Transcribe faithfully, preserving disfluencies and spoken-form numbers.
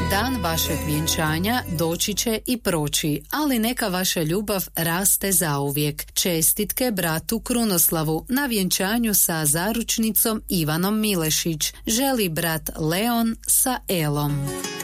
Dan vašeg vjenčanja doći će i proći, ali neka vaša ljubav raste zauvijek. Čestitke bratu Krunoslavu na vjenčanju sa zaručnicom Ivanom Milešić. Želi brat Leon sa Elom.